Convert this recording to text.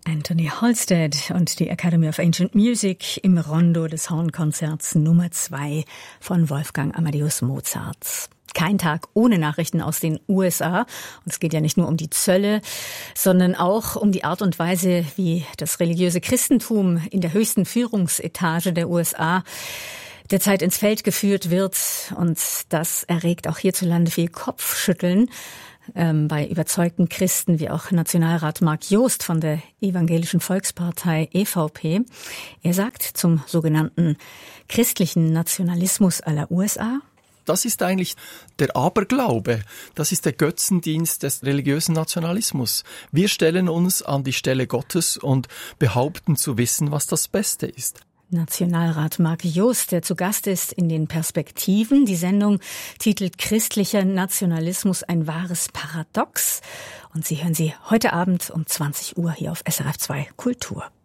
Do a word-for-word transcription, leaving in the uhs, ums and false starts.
Anthony Halstead und die Academy of Ancient Music im Rondo des Hornkonzerts Nummer zwei von Wolfgang Amadeus Mozart. Kein Tag ohne Nachrichten aus den U S A. Und es geht ja nicht nur um die Zölle, sondern auch um die Art und Weise, wie das religiöse Christentum in der höchsten Führungsetage der U S A derzeit ins Feld geführt wird. Und das erregt auch hierzulande viel Kopfschütteln ähm, bei überzeugten Christen, wie auch Nationalrat Mark Joost von der Evangelischen Volkspartei E V P. Er sagt zum sogenannten christlichen Nationalismus aller U S A: Das ist eigentlich der Aberglaube. Das ist der Götzendienst des religiösen Nationalismus. Wir stellen uns an die Stelle Gottes und behaupten zu wissen, was das Beste ist. Nationalrat Mark Joost, der zu Gast ist in den Perspektiven. Die Sendung titelt Christlicher Nationalismus, ein wahres Paradox. Und Sie hören sie heute Abend um zwanzig Uhr hier auf S R F zwei Kultur.